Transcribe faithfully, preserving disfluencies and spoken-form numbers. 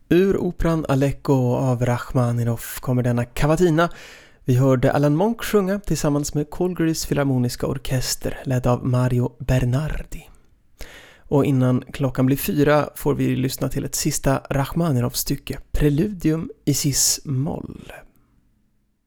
Ur operan Allegro av Rachmaninoff kommer denna cavatina. Vi hörde Alan Monk sjunga tillsammans med Calgarys Filharmoniska Orkester ledd av Mario Bernardi. Och innan klockan blir fyra får vi lyssna till ett sista Rachmaninoff-stycke, Preludium i cis-moll.